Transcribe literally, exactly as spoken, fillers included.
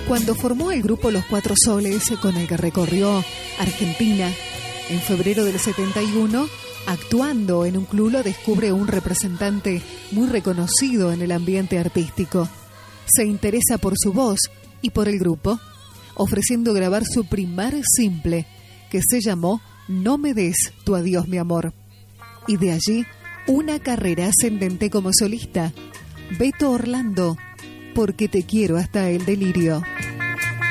Cuando formó el grupo Los Cuatro Soles, con el que recorrió Argentina, en febrero del setenta y uno, actuando en un club, lo descubre un representante muy reconocido en el ambiente artístico. Se interesa por su voz y por el grupo, ofreciendo grabar su primer simple, que se llamó No me des tu adiós, mi amor. Y de allí, una carrera ascendente como solista. Beto Orlando, porque te quiero hasta el delirio.